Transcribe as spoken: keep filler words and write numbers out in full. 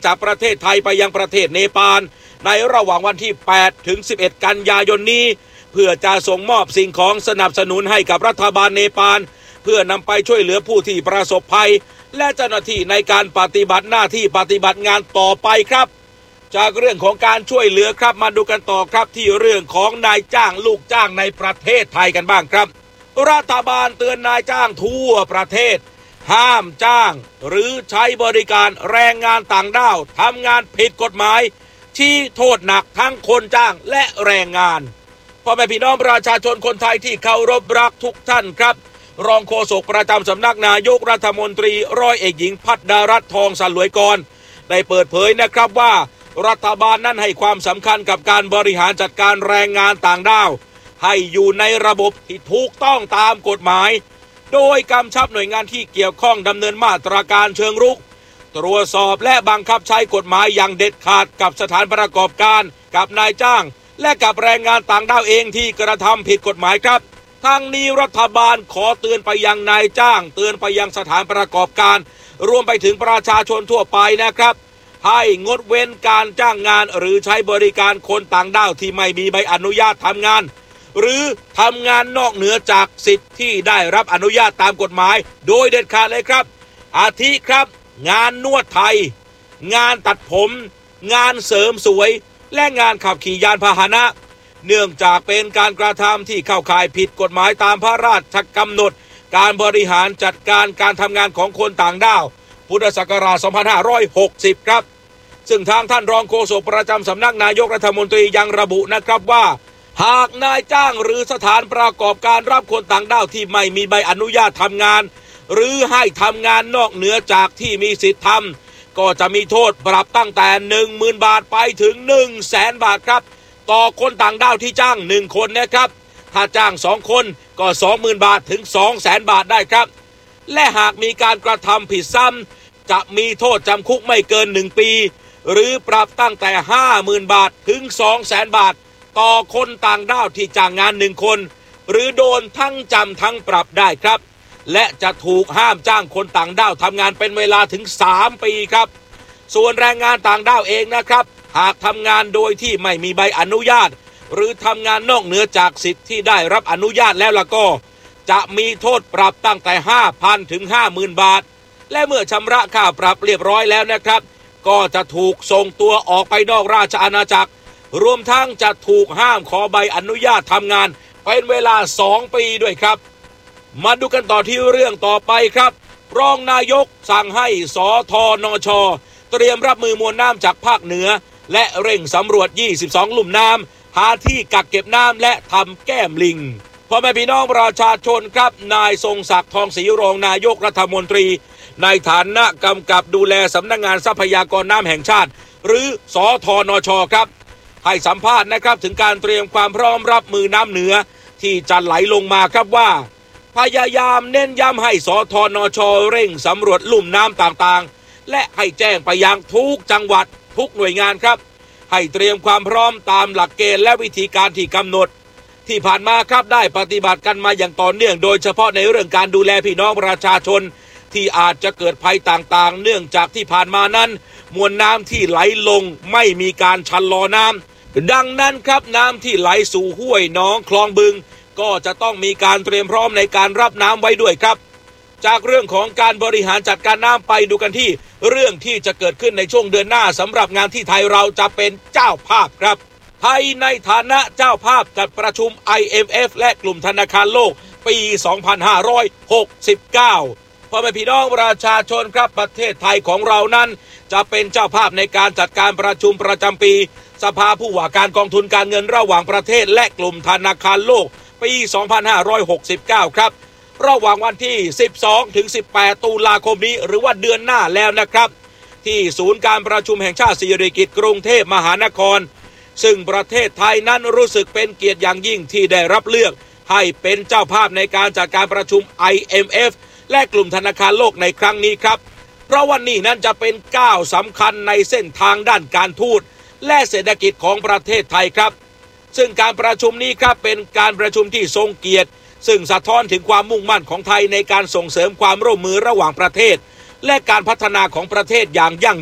จากประเทศไทยไปยังประเทศเนปาลในระหว่างวันที่แปดถึงสิบเอ็ดกันยายนนี้เพื่อจะส่งมอบสิ่งของสนับสนุนให้กับรัฐบาลเนปาลเพื่อนำไปช่วยเหลือผู้ที่ประสบภัยและเจ้าหน้าที่ในการปฏิบัติหน้าที่ปฏิบัติงานต่อไปครับจากเรื่องของการช่วยเหลือครับมาดูกันต่อครับที่เรื่องของนายจ้างลูกจ้างในประเทศไทยกันบ้างครับรัฐบาลเตือนนายจ้างทั่วประเทศห้ามจ้างหรือใช้บริการแรงงานต่างด้าวทำงานผิดกฎหมายชี้โทษหนักทั้งคนจ้างและแรงงานพ่อแม่พี่น้องประชาชนคนไทยที่เคารพรักทุกท่านครับรองโฆษกประจำสำนักนายกรัฐมนตรีร้อยเอกหญิงภัทรรัตน์ทองสลวยกรได้เปิดเผยนะครับว่ารัฐบาลนั้นให้ความสำคัญกับการบริหารจัดการแรงงานต่างด้าวให้อยู่ในระบบที่ถูกต้องตามกฎหมายโดยกำชับหน่วยงานที่เกี่ยวข้องดำเนินมาตรการเชิงรุกตรวจสอบและบังคับใช้กฎหมายอย่างเด็ดขาดกับสถานประกอบการกับนายจ้างและกับแรงงานต่างด้าวเองที่กระทำผิดกฎหมายครับทั้งนี้รัฐบาลขอเตือนไปยังนายจ้างเตือนไปยังสถานประกอบการรวมไปถึงประชาชนทั่วไปนะครับให้งดเว้นการจ้างงานหรือใช้บริการคนต่างด้าวที่ไม่มีใบอนุญาตทำงานหรือทำงานนอกเหนือจากสิทธิ์ที่ได้รับอนุญาตตามกฎหมายโดยเด็ดขาดเลยครับอาทิครับงานนวดไทยงานตัดผมงานเสริมสวยและงานขับขี่ยานพาหนะเนื่องจากเป็นการกระทำที่เข้าข่ายผิดกฎหมายตามพระราชกำหนดการบริหารจัดการการทำงานของคนต่างด้าวพุทธศักราชสองพันห้าร้อยหกสิบครับซึ่งทางท่านรองโฆษกประจำสำนักนายกรัฐมนตรียังระบุนะครับว่าหากนายจ้างหรือสถานประกอบการรับคนต่างด้าวที่ไม่มีใบอนุญาตทำงานหรือให้ทำงานนอกเหนือจากที่มีสิทธิทำก็จะมีโทษปรับตั้งแต่ หนึ่งหมื่น บาทไปถึง หนึ่งแสน บาทครับต่อคนต่างด้าวที่จ้างหนึ่งคนนะครับถ้าจ้างสองคนก็ สองหมื่น บาทถึง สองแสน บาทได้ครับและหากมีการกระทำผิดซ้ำจะมีโทษจำคุกไม่เกินหนึ่งปีหรือปรับตั้งแต่ ห้าหมื่น บาทถึง สองแสน บาทต่อคนต่างด้าวที่จ้างงานหนึ่งคนหรือโดนทั้งจำทั้งปรับได้ครับและจะถูกห้ามจ้างคนต่างด้าวทำงานเป็นเวลาถึงสามปีครับส่วนแรงงานต่างด้าวเองนะครับหากทำงานโดยที่ไม่มีใบอนุญาตหรือทำงานนอกเหนือจากสิทธิ์ที่ได้รับอนุญาตแล้วล่ะก็จะมีโทษปรับตั้งแต่ ห้าพัน ถึง ห้าหมื่น บาทและเมื่อชำระค่าปรับเรียบร้อยแล้วนะครับก็จะถูกส่งตัวออกไปนอกราชอาณาจักรรวมทั้งจะถูกห้ามขอใบอนุญาตทำงานเป็นเวลาสองปีด้วยครับมาดูกันต่อที่เรื่องต่อไปครับรองนายกสั่งให้สธนช.เตรียมรับมือมวลน้ำจากภาคเหนือและเร่งสำรวจยี่สิบสองลุ่มน้ำหาที่กักเก็บน้ำและทำแก้มลิงพ่อแม่พี่น้องประชาชนครับนายทรงศักดิ์ทองศรีรองนายกรัฐมนตรีในฐานะกำกับดูแลสำนักงานทรัพยากรน้ำแห่งชาติหรือสธนช.ครับให้สัมภาษณ์นะครับถึงการเตรียมความพร้อมรับมือน้ำเหนือที่จะไหลลงมาครับว่าพยายามเน้นย้ำให้สธนช.เร่งสำรวจลุ่มน้ำต่างๆและให้แจ้งไปยังทุกจังหวัดทุกหน่วยงานครับให้เตรียมความพร้อมตามหลักเกณฑ์และวิธีการที่กำหนดที่ผ่านมาครับได้ปฏิบัติกันมาอย่างต่อเนื่องโดยเฉพาะในเรื่องการดูแลพี่น้องประชาชนที่อาจจะเกิดภัยต่างๆเนื่องจากที่ผ่านมานั้นมวลน้ำที่ไหลลงไม่มีการชะลอน้ำดังนั้นครับน้ำที่ไหลสู่ห้วยหนองคลองบึงก็จะต้องมีการเตรียมพร้อมในการรับน้ำไว้ด้วยครับจากเรื่องของการบริหารจัดการน้ำไปดูกันที่เรื่องที่จะเกิดขึ้นในช่วงเดือนหน้าสำหรับงานที่ไทยเราจะเป็นเจ้าภาพครับไทยในฐานะเจ้าภาพจัดประชุม ไอ เอ็ม เอฟ และกลุ่มธนาคารโลกปีสองพันห้าร้อยหกสิบเก้าพ่อแม่พี่น้องประชาชนครับประเทศไทยของเรานั้นจะเป็นเจ้าภาพในการจัดการประชุมประจำปีสภาผู้ว่าการกองทุนการเงินระหว่างประเทศและกลุ่มธนาคารโลกปีสองพันห้าร้อยหกสิบเก้าครับระหว่างวันที่สิบสองถึงสิบแปดตุลาคมนี้หรือว่าเดือนหน้าแล้วนะครับที่ศูนย์การประชุมแห่งชาติสิริกิติ์กรุงเทพมหานครซึ่งประเทศไทยนั้นรู้สึกเป็นเกียรติอย่างยิ่งที่ได้รับเลือกให้เป็นเจ้าภาพในการจัดการประชุม ไอ เอ็ม เอฟ และกลุ่มธนาคารโลกในครั้งนี้ครับเพราะวันนี้นั้นจะเป็นก้าวสำคัญในเส้นทางด้านการทูตและเศรษฐกิจของประเทศไทยครับซึ่งการประชุมนี้ครับเป็นการประชุมที่ทรงเกียรติซึ่งสะท้อนถึงความมุ่งมั่นของไทยในการส่งเสริมความร่วมมือระหว่างประเทศและการพัฒนาของประเทศอย่างยั่ง